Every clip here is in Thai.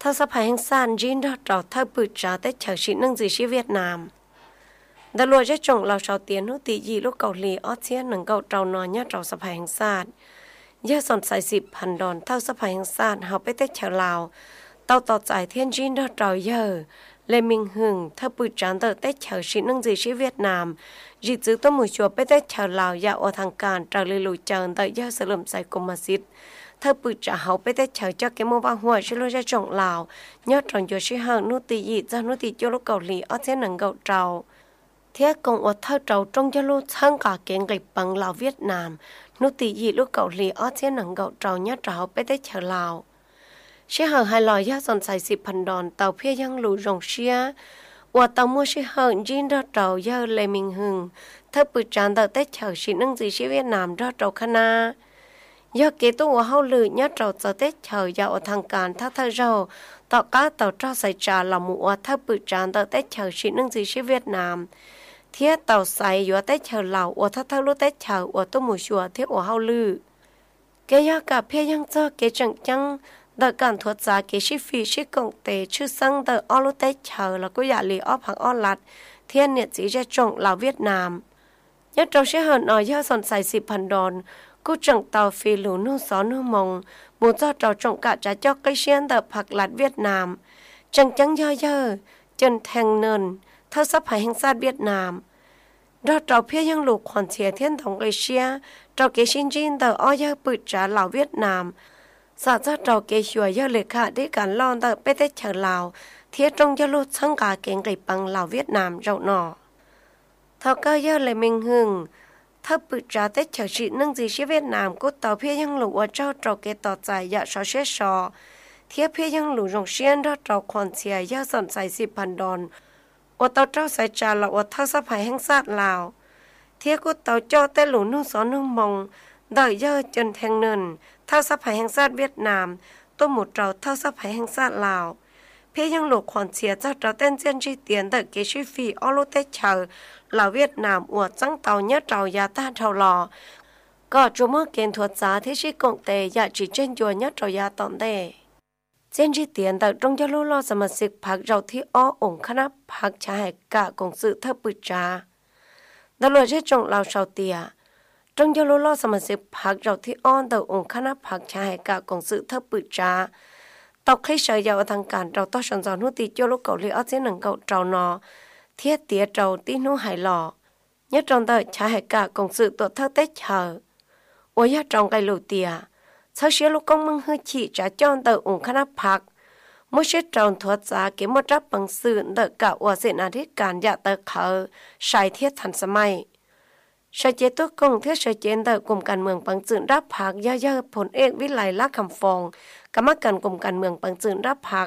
ถ้าสภาแห่งซานจีนรอดถ้าปืดจ่าแต่เฉยชินั่งจีชีเวียดนามดาลัวจะจงเราชาวเตียนนุติยีลูกเกาหลีออสเซียนหนึ่งเกาเจ้านอนเนี่ยเจ้าสภาแห่งซานยาสอนใส่10,000 ดอนเท่าสภาแห่งซานเฮาไปแต่เฉยลาวเต่าต่อจ่ายเทียนจีนรอดเยอะเลมิงหึงถ้าปืดจ่าแต่เฉยชินั่งจีชีเวียดนามจีจื้อต้นมือชัวไปแต่เฉยลาวยาอทางการจากเลยลุยเจอแต่ยาสลัมใส่กุมสิทธิ์ถ้าปืดจะเขาไปแต่เฉยจะเก็บมือวางหัวชิโลจะจงลาวยอดจงอยู่ชิห่างนุติยีจะนุติโยลูกเกาหลีออสเซียนหนึ่งเกาเจ้าเทียกงอดเท่าเจ้าจงจะลูกช่างกาเก่งไก่ปังลาวเวียดนามนุติยีลูกเกาหลีออสเซียนหนึ่งเกาเจ้ายอดเจ้าไปแต่เฉยลาวชิห่างให้ลอยยาสนใส่10,000 ดอนเต่าเพียยังหลู่รงเชียว่าเต่ามัวชิห่างจีนรอดเจ้าเยอะเลยมิงหึงถ้าปืดจานเต่าแต่เฉยชินั่งจีชีเวียดนามรอดเจ้าคณะยอเกตัวเฮาลือยัดเราจะเตะเฉยยาวทางการถ้าเราต่อก้าต่อเจ้าใส่จานละหมู่ถ้าปืดจานต่อเตะเฉยชิ้นนึงจีชีเวียดนามเทียต่อใส่ยัวเตะเฉยเหล่าถ้ารู้เตะเฉยตัวหมู่ชัวเทียเฮาลือเกยากับเพียยังเจอเกจังเดการทวดจาเกชิฟีชิกงเตชื่อสังเดอรู้เตะเฉยแล้วก็อย่าลีอ้อผักอ้อลัดเทียนเนี่ยจีจะจงเหล่าเวียดนามยัดเราเชื่อหันยาสนใส่10,000 ดอนกูจังเตาฟีหลูนู่สอนนู่มงหมู่เจ้าเจ้าจงกะจะเจ้าใกล้เชียนเดผักหลัดเวียดนามจังย่อจนแทงเนินเท่าสภาแห่งชาติเวียดนามรอดเจ้าเพียยังหลูกขวัญเสียเทียนของเอเชียเจ้าเกชินจีนเดอ้อยปืดจ่าเหล่าเวียดนามสาเจ้าเกชัวเยอะเลยค่ะด้วยการล่อนเดไปได้เฉินลาวเทียตรงยะลูดช่างกาเก่งไก่ปังเหล่าเวียดนามเจ้าหนอเท่าก็เยอะเลยมิงหึงถ้าปืดจ่าแต่เฉยชีนั่งจีชีเวียดนามก็ต่อเพียยังหลู่ว่าเจ้าเกต่อใจอยากเชอเทียเพียยังหลู่รงเชียนรัดเราควันเสียยาสนใส่10,000 ดอนว่าต่อเจ้าใส่จานละว่าเท่าสะพายแห่งชาติลาวเทียก็ต่อเจ้าแต่หลู่นุ่งสอนนุ่งมงได้เยอะจนแทงเนินเท่าสะพายแห่งชาติเวียดนามตัวหมุดเราเท่าสะพายแห่งชาติลาวเพียยังหลู่ควันเสียเจ้าเต้นเจียนจีเตียนแต่เกชิฟีออโลเตเชอเหล่าเวียดนามอวดจังเตาเนื้อเตายาต้าเท่าหล่อก็จูเมื่อเกณฑ์ถั่วจ้าที่ชิกงเตอยากจีเจนยัวเนื้อเตายาตอนเตเจนจีเตียนแต่ตรงจะรู้รอสมาชิกพรรคเราที่อ้อองคณะพรรคชาแหกกะกงสือเธอปืจาตลอดที่จงเราชาวเตียตรงจะรู้รอสมาชิกพรรคเราที่อ้อนแต่องคณะพรรคชาแหกกะกงสือเธอปืจาตอกให้เฉยยาวทางการเราต้องสนใจนุติโยลูกเกาหลีออสเซียนหนึ่งเกาเจ้านอเทียเตียเจ้าตีนู้หายหล่อnhất trong đời cha hệ cả công sự tổ thơ tết chờ, ôi nhất trong cái lũ tia, sau khi lúc công mừng hơi chỉ trả cho đời ủng khăn áp phạc, mỗi khi trong thuật giá cái một tráp bằng sự đời cả ủa diện là thiết cản dạ tờ khờ, sai thiết thành sớm mai, sai chế tốt công thiết sai chế đời cùng càn mường bằng sự đáp phạc do phồn ếch với lại lá cầm phòng, cả mắt cần cùng càn mường bằng sự đáp phạc,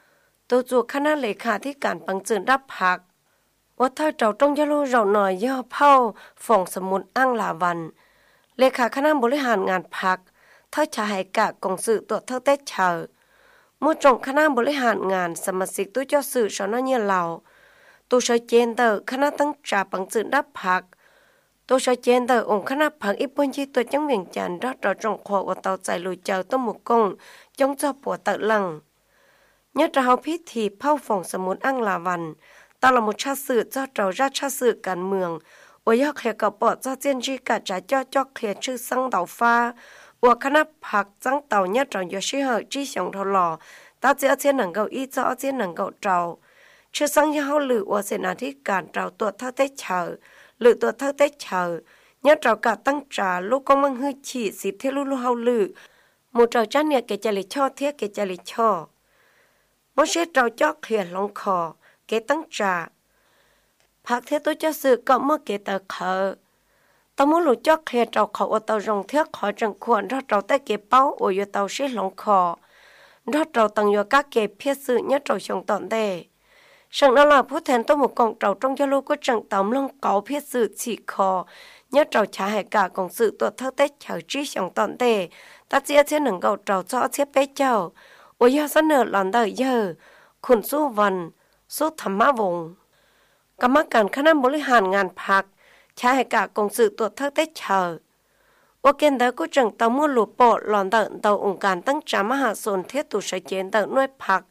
tôi dù khăn á lệ khả thiết cản bằng sự đáp phạcว่าถ้าเจ้าต้องยะโลเราหน่อยย่อเผาฝ่องสมุนอ้างลาวันเลขาคณะบริหารงานพรรคถ้าชาให้กะกงสื่อตัวเท่าเต้เฉอมู่จงคณะบริหารงานสมาชิกตัวเจ้าสื่อชนเนี่ยเหล่าตัวชายเจนเตอร์คณะตั้งจ่าปังสื่อรับพรรคตัวชายเจนเตอร์องค์คณะพรรคอีปุ่นจีตัวจังเวียงจันทร์รอดเราจงขอว่าเตาใจลุยเจ้าต้มหมูกงจงเจ้าปวดเตอร์ลังเนี่ยเราพิธีเผาฝ่องสมุนอ้างลาวันตลอดมุชาสื่อเจ้าเจ้าราชสื่อการเมืองอวยเคลียกับปอดเจ้าเจียนจีกัดจ่าเจ้าเคลียชื่อสังเต่าฟ้าอวคณะผักจังเต่าเนี่ยจอนยชื่อเหอจีสงทลอตาเจ้าเจียนหนังเกาอีเจ้าเจียนหนังเกาเจ้าชื่อสังยาเขาหรืออวเสนาธิการเจ้าตัวเท่าเตเฉอหรือตัวเท่าเตเฉอเนี่ยเจ้ากัดตั้งจ่าลูกกองมังฮือฉีสิบเทลุลูเฮาลือหมู่เจ้าจ้าเนี่ยเกจลิช่อเทียเกจลิช่อมอเชเจ้าเจ้าเคลียหลงคอเกตั้งจ่าพักเทตัวเจ้าสื่อก็เมื่อเกตเขาตอมหลุดเจ้าเคลียเจ้าเขาเตารงเทียขอจังควรรอดเราแต่เก็บเป้าโอยเตาชิหลงคอรอดเราตั้งอยู่กักเก็บเพียสื่อเนี่ยเราชงตอนเด้ฉันนั่นล่ะผู้แทนตัวหมู่กองเราจงจะรู้ก็จังตอมลงเก่าเพียสื่อฉีคอเนี่ยเราชาให้กากองสื่อตัวเท่าเต้เฉยจีชงตอนเด้ตัดเสียเช่นหนึ่งเราเจ้าเสียไปเจ้าโอยเสนอหลอนได้เยอะคุณสู้วันสู้ธรรมวงกรรมการคณะบริหารงานพรรคใช้ให้กากงสื่อตัวเท่าเต้เฉอว่าเกณฑ์เดก็จังเตามั่วหลุดโปะหลอนเตาองค์การตั้งจามหาส่วนเทตุใช้เจนเตาหน่วยพรรค